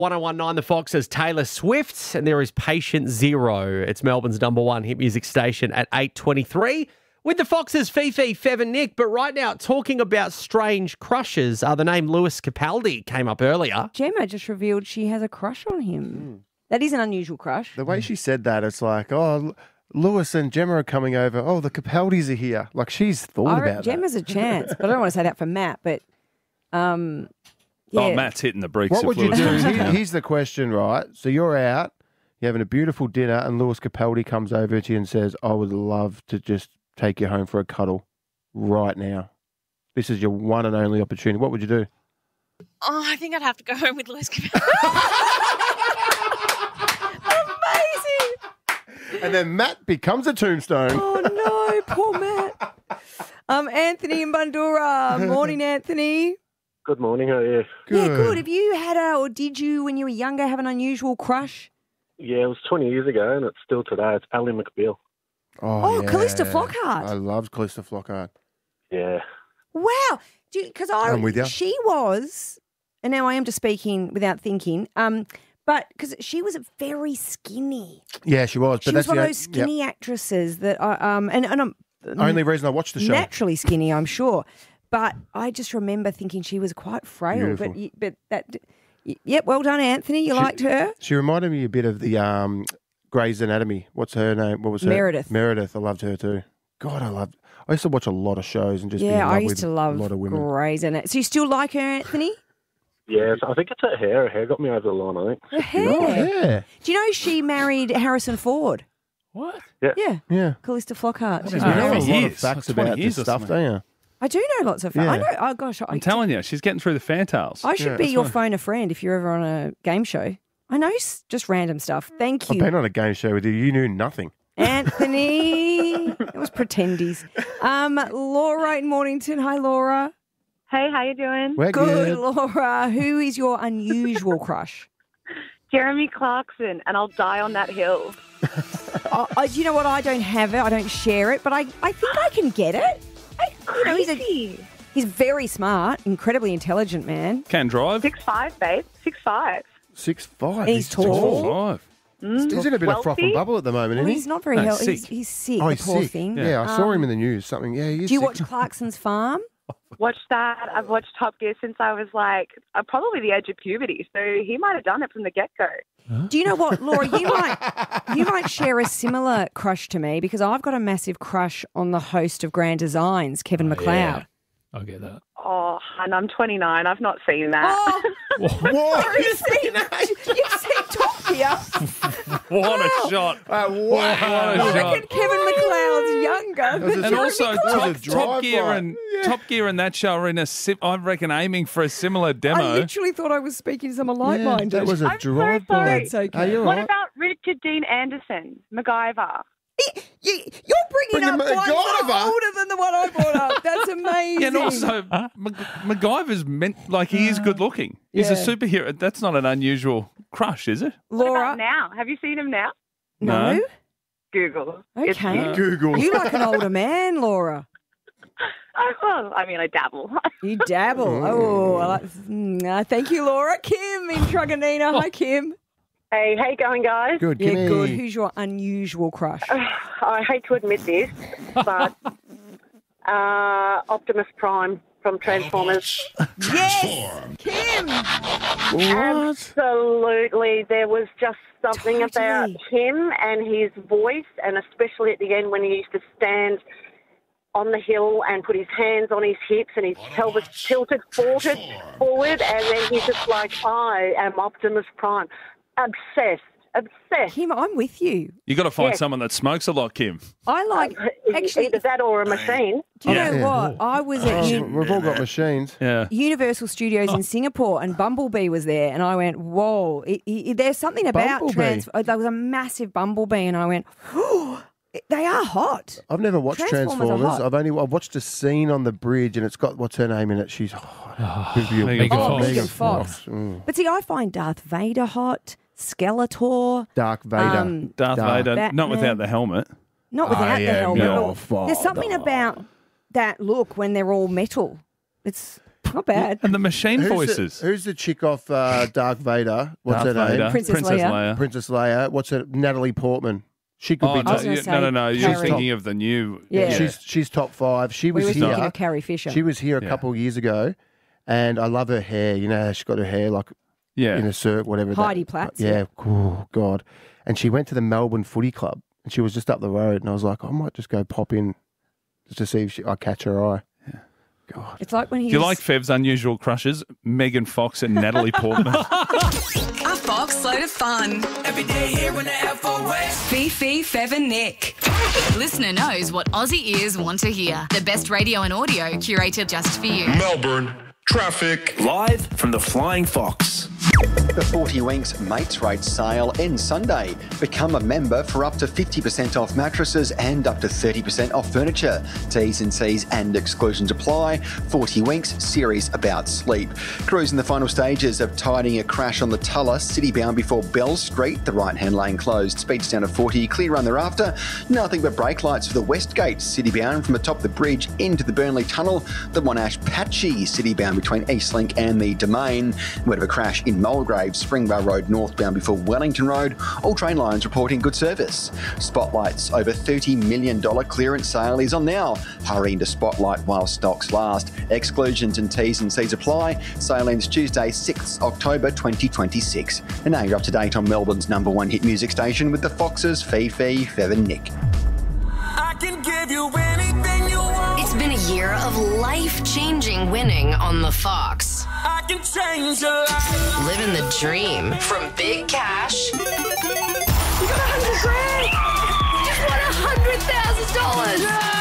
1019 The Fox is Taylor Swift, and there is Patient Zero. It's Melbourne's number one hit music station at 8:23. With the Foxes, Fifi, Fev and Nick. But right now, talking about strange crushes, the name Lewis Capaldi came up earlier. Gemma just revealed she has a crush on him. That is an unusual crush. The way she said that, it's like, oh, Lewis and Gemma are coming over. Oh, the Capaldis are here. Like, she's thought about that. Gemma's a chance, but I don't want to say that for Matt. But yeah. Oh, Matt's hitting the bricks. What would you Lewis do? comes down. Here's the question, right? So you're out, you're having a beautiful dinner, and Lewis Capaldi comes over to you and says, I would love to just take you home for a cuddle right now. This is your one and only opportunity. What would you do? Oh, I think I'd have to go home with Lewis Capaldi. Amazing. And then Matt becomes a tombstone. Oh, no, poor Matt. Anthony in Bandura. Morning, Anthony. Good morning, how are you? Yeah, good. Have you had or did you, when you were younger, have an unusual crush? Yeah, it was 20 years ago, and it's still today. It's Ally McBeal. Oh, Callista Flockhart. I loved Callista Flockhart. Yeah. Wow. Because I'm with you. She was, and now I am just speaking without thinking, but because she was very skinny. Yeah, she was. But She was that's one the of those skinny actresses that and I'm only reason I watched the show. naturally skinny, I'm sure. But I just remember thinking she was quite frail. Beautiful. But that, yep, well done, Anthony. You liked her? She reminded me a bit of the Grey's Anatomy. What's her name? What was her? Meredith. Meredith. I loved her too. God, I used to watch a lot of shows and just be in Yeah, love I used with to love a lot of women. Grey's Anatomy. So you still like her, Anthony? Yeah, so I think it's her hair. Her hair got me over the line, I think. Her hair. Oh, yeah. Do you know she married Harrison Ford? What? Yeah. Yeah. Callista Flockhart. She's You know married. a lot years, of facts like 20 about years this or stuff, something. don't you? I do know lots of facts. I Yeah. know. Oh gosh, I'm telling you, she's getting through the fantails. I should Yeah, be that's your right. phone a friend if you're ever on a game show. I know just random stuff. Thank I've you, been on a game show with you. You knew nothing. Anthony. It was pretendies. Laura in Mornington. Hi, Laura. Hey, how you doing? We're Good, Laura. Who is your unusual crush? Jeremy Clarkson, and I'll die on that hill. Do you know what? I don't have it. I don't share it, but I think I can get it. He's very smart, incredibly intelligent man. Can drive. 6'5", babe. 6'5". 6'5". And he's tall. Five. He's in a bit of froth and Wealthy. bubble at the moment, Well, isn't he's he? not very No, healthy. sick. He's sick, Oh, the he's poor sick. thing. Yeah, I saw him in the news. Something. Yeah, he is Do you sick. watch Clarkson's Farm? Watched that. I've watched Top Gear since I was probably the age of puberty. So he might have done it from the get-go. Do you know what, Laura? You might share a similar crush to me because I've got a massive crush on the host of Grand Designs, Kevin McLeod. Yeah. I'll get that. Oh, and I'm 29. I've not seen that. Oh, What? you've seen Top Gear. What a shot. Wow. I What a reckon shot. Kevin McLeod's younger. was a- than And Jeremy also, Clarkson. Top Gear drive-by. and Top Gear and that show are in I reckon aiming for a similar I demo. literally thought I was speaking to someone like-minded. that was a I'm so drive-by. sorry. That's okay. Are you all What right? about Richard Dean Anderson, MacGyver? You're bringing up Bringing one MacGyver? far older than the one I brought up. That's amazing. Yeah, and also, MacGyver's meant like he is good looking. He's a Yeah. superhero. That's not an unusual crush, is it? What Laura. about now? Have you seen him now? No. Google. It's Okay. him. Google. You like an older man, Laura. I dabble. You dabble. Oh, I like, thank you, Laura. Kim in Truganina. Hi, Kim. Hey, how you going, guys? Good. Yeah, Kimmy. good. Who's your unusual crush? I hate to admit this, but Optimus Prime from Transformers. Yes, Kim. Absolutely. There was just something about Totally. him and his voice, and especially at the end when he used to stand on the hill and put his hands on his hips and his pelvis tilted forward, and then he's just like, I am Optimus Prime. Obsessed. Kim, I'm with you. You got to find Yes. someone that smokes a lot, Kim. I like, actually, Either that or a machine. do you Yeah. know what? I was at We've all got machines. Yeah. Universal Studios in Singapore, and Bumblebee was there, and I went, "Whoa!" There's something about Bumblebee? there was a massive Bumblebee, and I went, "Oh, they are hot." I've never watched Transformers are Transformers. hot. I've watched a scene on the bridge, and it's got what's her name in it. She's Megan Fox. Megan Fox. Mm. But see, I find Darth Vader hot, Skeletor, Dark Vader. Darth Vader, not Batman. without the helmet. not without I the am helmet. your There's something about that look when they're all metal. It's Not bad. And the machine voices. Who's the chick off Dark Vader? What's Darth her name? Vader. Princess Leia. Princess Leia. What's her? Natalie Portman. She could Oh, be. I was gonna say no. You're Carrie. thinking of the new. Yeah. She's top 5. She We was were here. thinking of Carrie Fisher. She was here a couple of years ago, and I love her hair. You know, how she's got her hair like Yeah. in a circle, whatever. Heidi Platz, Yeah. Oh God. And she went to the Melbourne Footy Club, and she was just up the road, and I was like, I might just go pop in just to see if I catch her eye. God. It's like when Do he's... you like Fev's unusual crushes? Megan Fox and Natalie Portman. A Fox load of fun. Every day here when the F4 Fifi, Fev and Nick. Listener knows what Aussie ears want to hear. The best radio and audio curated just for you. Melbourne traffic. Live from the Flying Fox. The 40 Winks Mates Rate sale ends Sunday. Become a member for up to 50% off mattresses and up to 30% off furniture. T's and C's and exclusions apply. 40 Winks, series about sleep. Crews in the final stages of tidying a crash on the Tulla, city-bound before Bell Street. The right-hand lane closed. Speeds down to 40, clear run thereafter. Nothing but brake lights for the West Gate, city-bound from atop the bridge into the Burnley Tunnel. The Monash Patchy, city-bound between Eastlink and the Domain. Word of a crash in Mulgrave, Springvale Road northbound before Wellington Road. All train lines reporting good service. Spotlight's over $30 million clearance sale is on now. Hurry into Spotlight while stocks last. Exclusions and T's and C's apply. Sale ends Tuesday, 6th October 2026. And now you're up to date on Melbourne's #1 hit music station with the Foxes, Fifi, Fev and Nick. I can give you anything you want. It's been a year of life-changing winning on the Fox. I can change your life. Living the dream. From big cash. You got $100,000. Just won $100,000.